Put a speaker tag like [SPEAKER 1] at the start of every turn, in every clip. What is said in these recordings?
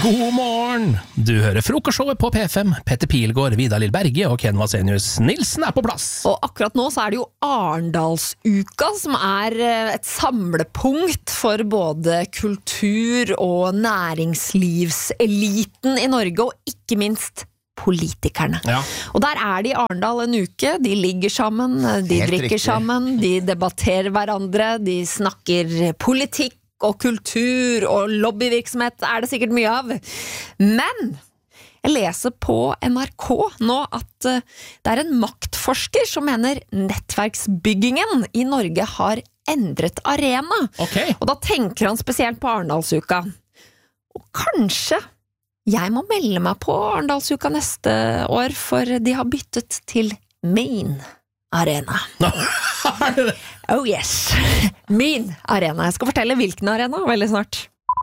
[SPEAKER 1] God morgen! Du hører frokostshowet på P5. Petter Pilgaard, Vidar Lill Berge og Ken Vasenius Nilsen på plass.
[SPEAKER 2] Og akkurat nå så det jo Arendalsuka, som et samlepunkt for både kultur- og næringslivseliten i Norge, og ikke minst politikerne.
[SPEAKER 1] Ja.
[SPEAKER 2] Og der de i Arendal en uke, de ligger sammen, de
[SPEAKER 3] Helt
[SPEAKER 2] drikker
[SPEAKER 3] riktig.
[SPEAKER 2] sammen, de debatterer hverandre, de snakker politikk og kultur og lobbyvirksomhet det sikkert mye av. Men jeg leser på NRK nå at det en maktforsker som mener nettverksbyggingen i Norge har endret arena.
[SPEAKER 1] Ok.
[SPEAKER 2] Og da tenker han spesielt på Arendalsuka. Og kanskje jeg må melde meg på Arendalsuka neste år, for de har byttet til Main Arena.
[SPEAKER 1] Det?
[SPEAKER 2] Oh yes, Min Arena. Jeg skal fortelle hvilken arena veldig snart.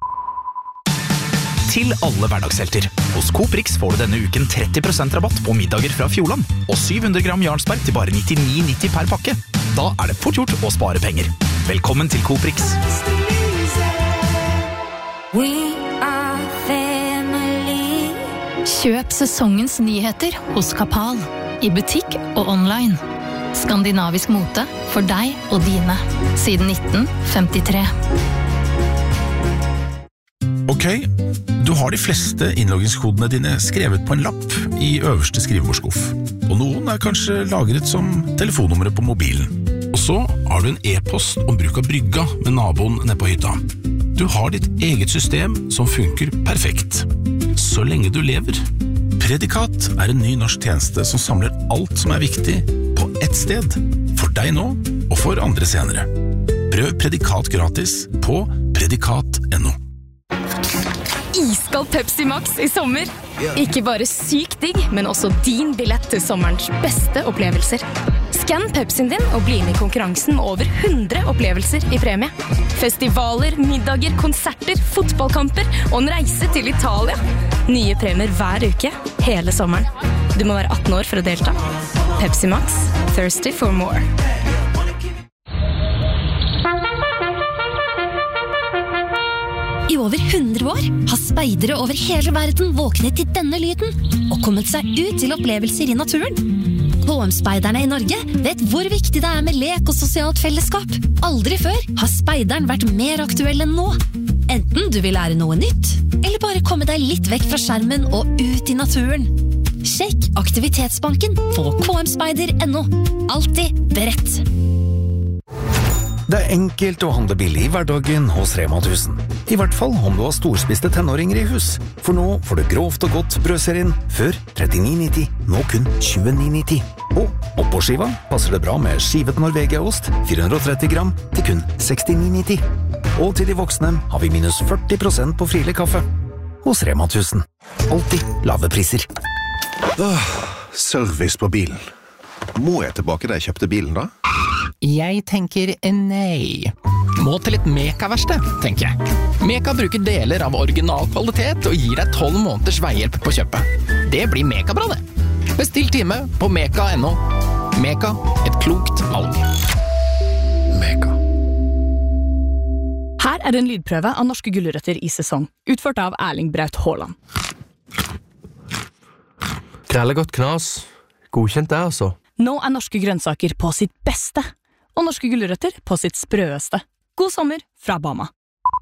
[SPEAKER 4] Til alle hverdagshelter. Hos Coop Rix får du denne uken 30% rabatt på middager fra Fjordland, og 700 gram Jarlsberg til bare 99,90 per pakke. Da det fort gjort å spare penger. Velkommen til Coop Rix.
[SPEAKER 5] Kjøp sesongens nyheter hos Kapal. I butikk og online. Skandinavisk mote for deg og dine. Siden 1953.
[SPEAKER 6] Ok, du har de fleste innloggingskodene dine skrevet på en lapp i øverste skrivebordskuff. Og noen kanskje lagret som telefonnummeret på mobilen. Og så har du en e-post om bruk av brygga med naboen nede på hytta. Du har ditt eget system som funker perfekt. Så lenge du lever. Predikat en ny norsk tjeneste som samler alt som viktig på ett sted. For deg nå, og for andre senere. Prøv Predikat gratis på predikat.no.
[SPEAKER 7] Iskald Pepsi Max i sommer. Ikke bare sykt digg, men også din billett til sommerens beste opplevelser. Skann Pepsien din og bli med i konkurransen med over 100 opplevelser i premie. Festivaler, middager, konserter, fotballkamper og en reise til Italia. Nye premier hver uke, hele sommeren. Du må være 18 år for å delta. Pepsi Max, thirsty for more.
[SPEAKER 8] I over 100 år har speidere over hele verden våknet til denne lyden og kommet seg ut til opplevelser i naturen. KM-speiderne i Norge vet hvor viktig det med lek og sosialt fellesskap. Aldri før har speideren vært mer aktuell enn nå. Enten du vil lære noe nytt, eller bare komme deg litt vekk fra skjermen og ut i naturen. Sjekk aktivitetsbanken på kmspeider.no. Alltid beredt.
[SPEAKER 9] Det enkelt å handle billig i hverdagen hos Rema 1000. I hvert fall om du har storspiste tenåringer i hus. For nå får du grovt og godt brødserien før 39,90, nå kun 29,90. Og oppå skiva passer det bra med skivet Norvegia-ost 430 gram til kun 69,90. Og til de voksne har vi minus 40% på Friele kaffe. Hos Rema 1000. Alltid lave priser.
[SPEAKER 3] Service på bilen. Må jeg tilbake da jeg kjøpte bilen da?
[SPEAKER 1] Jeg tenker nei. Må til litt Meka-verksted, tenker jeg. Meka bruker deler av original kvalitet og gir deg 12 måneders veihjelp på kjøpet. Det blir Meka-bra det. Bestill time på meka.no. Meka, et klokt valg.
[SPEAKER 3] Mega.
[SPEAKER 7] Her en lydprøve av norske gulrøtter i sesong, utført av Erling Braut Haaland.
[SPEAKER 10] Grellegodt knas. Godkjent det, altså.
[SPEAKER 7] Nå norske grønnsaker på sitt beste, og norske gulrøtter på sitt sprøeste. God sommer fra Bama.